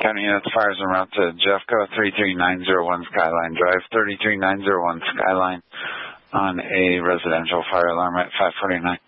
County units, fires en route to Jeffco, 33901 Skyline Drive, 33901 Skyline on a residential fire alarm at 549.